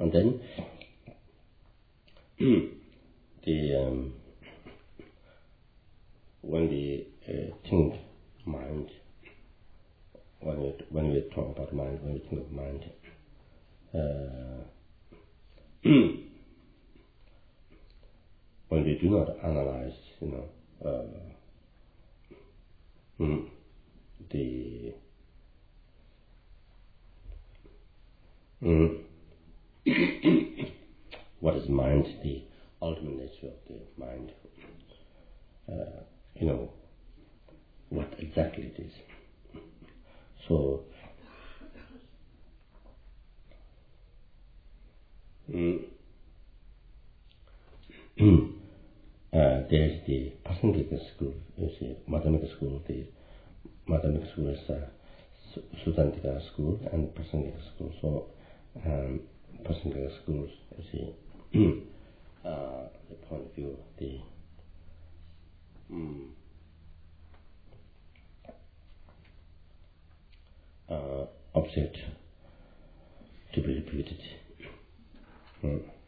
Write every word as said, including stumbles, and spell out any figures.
And then the um, when we uh, think mind, when we when we talk about mind, when we think of mind, uh, when we do not analyze, you know, uh, mm, the mm, what is mind, the ultimate nature of the mind, uh, you know, what exactly it is. So, mm, uh, there is the Prasangika school, you see, Madhyamika school. The Madhyamika school is uh, Sutantika school and Prasangika school. So, um, Prasangika schools, you see, uh, the point of view, the mm, uh, object to be repeated. Mm.